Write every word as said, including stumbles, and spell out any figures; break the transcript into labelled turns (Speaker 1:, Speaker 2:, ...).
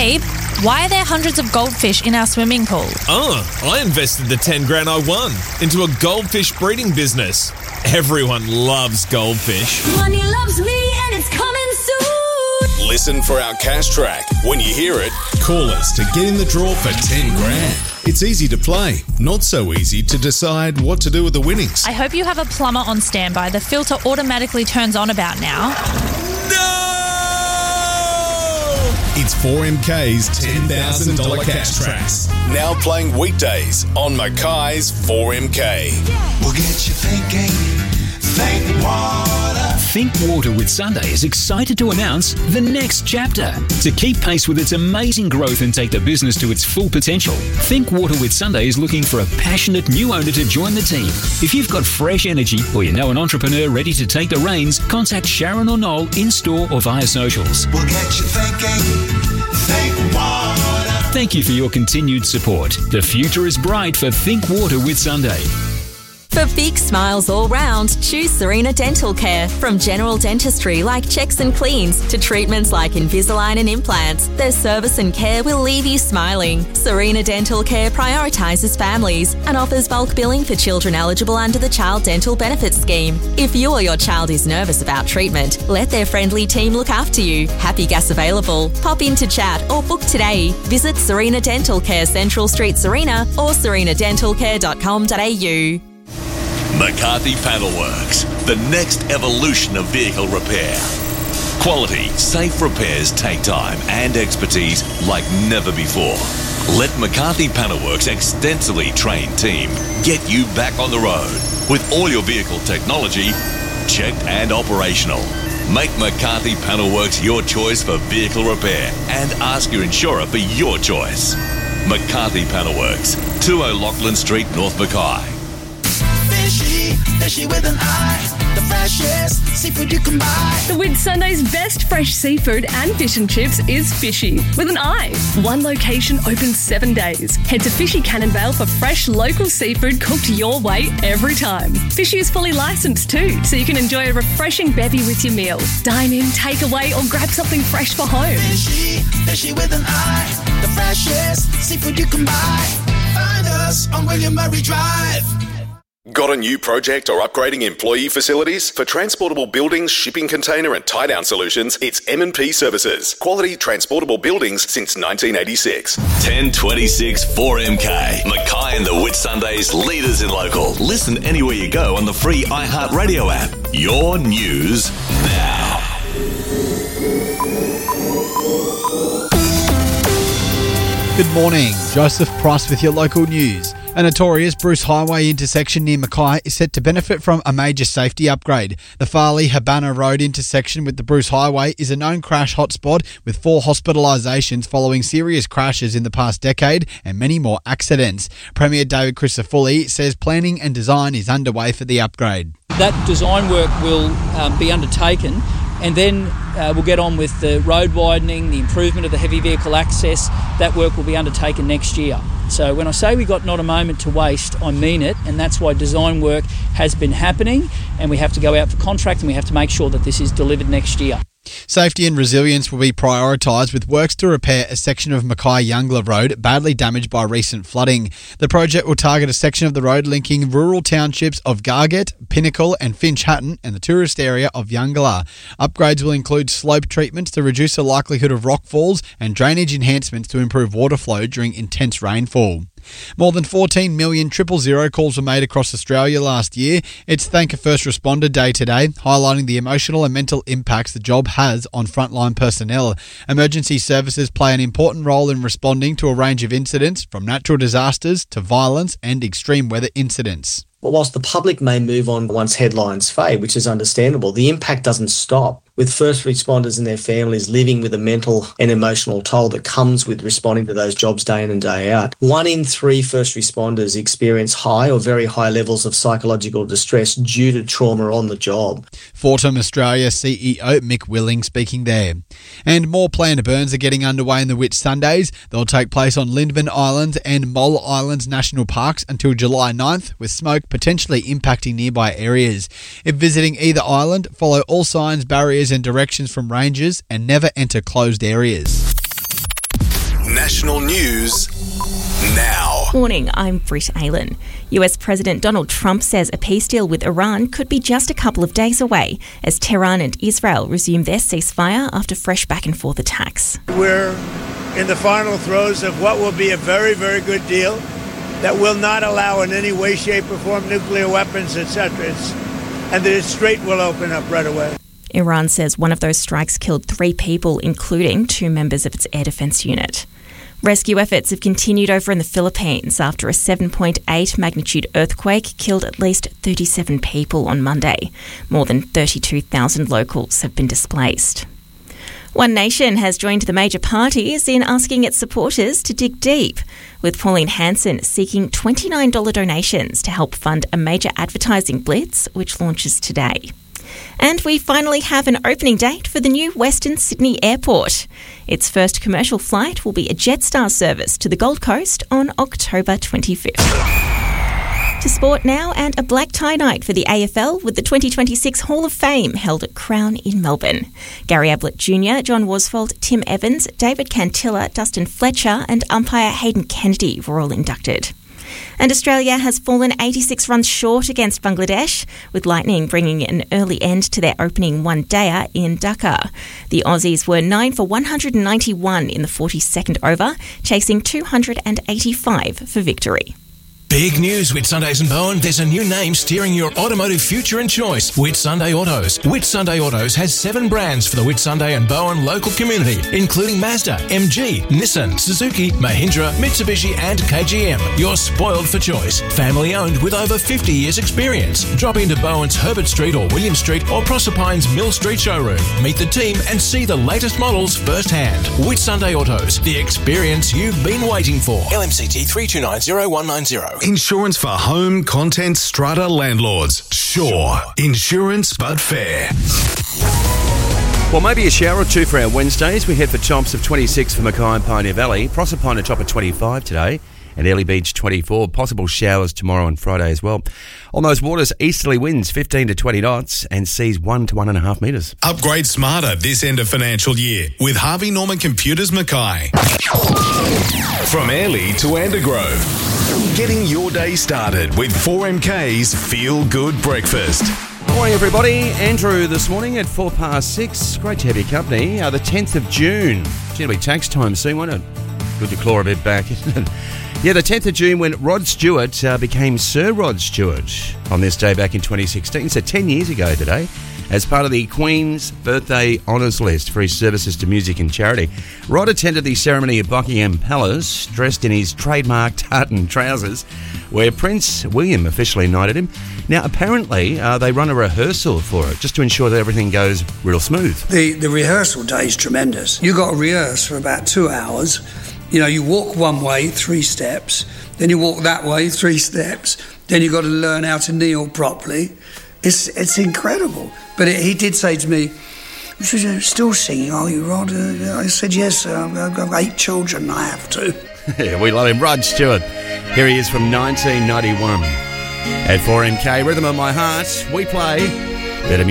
Speaker 1: Babe, why are there hundreds of goldfish in our swimming pool?
Speaker 2: Oh, I invested the ten grand I won into a goldfish breeding business. Everyone loves goldfish.
Speaker 3: Money loves me and it's coming soon.
Speaker 4: Listen for our cash track. When you hear it,
Speaker 5: call us to get in the draw for ten grand. It's easy to play, not so easy to decide what to do with the winnings.
Speaker 1: I hope you have a plumber on standby. The filter automatically turns on about now.
Speaker 2: No!
Speaker 5: It's four M K's ten thousand dollars cash tracks.
Speaker 4: Now playing weekdays on Mackay's four M K.
Speaker 6: We'll get you thinking. Think Water.
Speaker 7: Think Water with Sunday is excited to announce the next chapter. To keep pace with its amazing growth and take the business to its full potential, Think Water with Sunday is looking for a passionate new owner to join the team. If you've got fresh energy or you know an entrepreneur ready to take the reins, contact Sharon or Noel in store or via socials.
Speaker 6: We'll get you thinking. Think Water.
Speaker 7: Thank you for your continued support. The future is bright for Think Water with Sunday.
Speaker 8: For big smiles all round, choose Serena Dental Care. From general dentistry like checks and cleans to treatments like Invisalign and implants, their service and care will leave you smiling. Serena Dental Care prioritises families and offers bulk billing for children eligible under the Child Dental Benefits Scheme. If you or your child is nervous about treatment, let their friendly team look after you. Happy gas available. Pop in to chat or book today. Visit Serena Dental Care, Central Street, Serena, or serena dental care dot com dot a u.
Speaker 9: McCarthy Panelworks, the next evolution of vehicle repair. Quality, safe repairs take time and expertise like never before. Let McCarthy Panelworks' extensively trained team get you back on the road with all your vehicle technology checked and operational. Make McCarthy Panelworks your choice for vehicle repair and ask your insurer for your choice. McCarthy Panelworks, two O'Loughlin Street, North Mackay.
Speaker 6: Fishy, fishy with an eye. The freshest seafood you can buy.
Speaker 10: The Whitsunday's best fresh seafood and fish and chips is Fishy with an eye. One location open seven days. Head to Fishy Cannonvale for fresh local seafood cooked your way every time. Fishy is fully licensed too, so you can enjoy a refreshing bevy with your meal. Dine in, take away, or grab something fresh for home.
Speaker 6: Fishy, fishy with an eye. The freshest seafood you can buy. Find us on William Murray Drive.
Speaker 4: Got a new project or upgrading employee facilities? For transportable buildings, shipping container and tie-down solutions, it's M and P Services. Quality transportable buildings since nineteen eighty-six.
Speaker 9: ten twenty-six four M K. Mackay and the Whitsundays, leaders in local. Listen anywhere you go on the free iHeartRadio app. Your news now.
Speaker 11: Good morning. Joseph Price with your local news. A notorious Bruce Highway intersection near Mackay is set to benefit from a major safety upgrade. The Farley-Habana Road intersection with the Bruce Highway is a known crash hotspot with four hospitalisations following serious crashes in the past decade and many more accidents. Premier David Crisafulli says planning and design is underway for the upgrade.
Speaker 12: That design work will um, be undertaken, and then uh, we'll get on with the road widening, the improvement of the heavy vehicle access. That work will be undertaken next year. So when I say we got not a moment to waste, I mean it, and that's why design work has been happening, and we have to go out for contract and we have to make sure that this is delivered next year.
Speaker 11: Safety and resilience will be prioritised with works to repair a section of Mackay-Youngler Road badly damaged by recent flooding. The project will target a section of the road linking rural townships of Gargett, Pinnacle and Finch Hatton and the tourist area of Youngler. Upgrades will include slope treatments to reduce the likelihood of rock falls and drainage enhancements to improve water flow during intense rainfall. More than fourteen million triple zero calls were made across Australia last year. It's Thank a First Responder Day today, highlighting the emotional and mental impacts the job has on frontline personnel. Emergency services play an important role in responding to a range of incidents, from natural disasters to violence and extreme weather incidents.
Speaker 13: But whilst the public may move on once headlines fade, which is understandable, the impact doesn't stop, with first responders and their families living with a mental and emotional toll that comes with responding to those jobs day in and day out. One in three first responders experience high or very high levels of psychological distress due to trauma on the job.
Speaker 11: Fortum Australia C E O Mick Willing speaking there. And more planned burns are getting underway in the Whitsundays. They'll take place on Lindman Island and Moll Islands National Parks until July ninth, with smoke potentially impacting nearby areas. If visiting either island, follow all signs, barriers and directions from rangers and never enter closed areas.
Speaker 5: National news now.
Speaker 14: Morning, I'm Britt Aylan. U S President Donald Trump says a peace deal with Iran could be just a couple of days away as Tehran and Israel resume their ceasefire after fresh back and forth attacks.
Speaker 15: We're in the final throes of what will be a very, very good deal that will not allow in any way, shape or form nuclear weapons, et cetera. It's, and the strait will open up right away.
Speaker 14: Iran says one of those strikes killed three people, including two members of its air defence unit. Rescue efforts have continued over in the Philippines after a seven point eight magnitude earthquake killed at least thirty-seven people on Monday. More than thirty-two thousand locals have been displaced. One Nation has joined the major parties in asking its supporters to dig deep, with Pauline Hanson seeking twenty-nine dollars donations to help fund a major advertising blitz which launches today. And we finally have an opening date for the new Western Sydney Airport. Its first commercial flight will be a Jetstar service to the Gold Coast on October twenty-fifth. To sport now, and a black tie night for the A F L with the twenty twenty-six Hall of Fame held at Crown in Melbourne. Gary Ablett Junior, John Worsfold, Tim Evans, David Cantilla, Dustin Fletcher and umpire Hayden Kennedy were all inducted. And Australia has fallen eighty-six runs short against Bangladesh, with Lightning bringing an early end to their opening one-dayer in Dhaka. The Aussies were nine for one hundred ninety-one in the forty-second over, chasing two hundred eighty-five for victory.
Speaker 16: Big news, Whitsundays and Bowen. There's a new name steering your automotive future and choice. Whitsunday Autos. Whitsunday Autos has seven brands for the Whitsunday and Bowen local community, including Mazda, M G, Nissan, Suzuki, Mahindra, Mitsubishi and K G M. You're spoiled for choice. Family owned with over fifty years experience. Drop into Bowen's Herbert Street or William Street or Proserpine's Mill Street showroom. Meet the team and see the latest models firsthand. Whitsunday Autos. The experience you've been waiting for.
Speaker 17: L M C T three two nine zero one nine zero.
Speaker 5: Insurance for home, content, strata landlords. Sure. Insurance, but fair.
Speaker 18: Well, maybe a shower or two for our Wednesdays. We head for tops of twenty-six for Mackay and Pioneer Valley. Proserpine a top of twenty-five today. And Early Beach twenty-four. Possible showers tomorrow and Friday as well. On those waters, easterly winds fifteen to twenty knots and seas one to one and a half metres.
Speaker 5: Upgrade smarter this end of financial year with Harvey Norman Computers Mackay. From Airlie to Andergrove. Getting your day started with four M K's Feel Good Breakfast.
Speaker 18: Good morning, everybody. Andrew this morning at four past six. Great to have your company. Uh, the tenth of June. Gee, it'll be tax time soon, won't it? Good to claw a bit back, isn't it? Yeah, the tenth of June when Rod Stewart uh, became Sir Rod Stewart on this day back in twenty sixteen. So ten years ago today, as part of the Queen's Birthday Honours List for his services to music and charity. Rod attended the ceremony at Buckingham Palace, dressed in his trademark tartan trousers, where Prince William officially knighted him. Now, apparently, uh, they run a rehearsal for it, just to ensure that everything goes real smooth.
Speaker 19: The, the rehearsal day is tremendous. You've got to rehearse for about two hours. You know, you walk one way, three steps, then you walk that way, three steps, then you've got to learn how to kneel properly. It's it's incredible. But it, he did say to me, he said, "You're still singing, are you, Rod?" Uh, I said, "Yes, sir. I've got eight children, I have to."
Speaker 18: Yeah, we love him. Rod Stewart. Here he is from nineteen ninety-one. At four M K, Rhythm of My Heart, we play better music.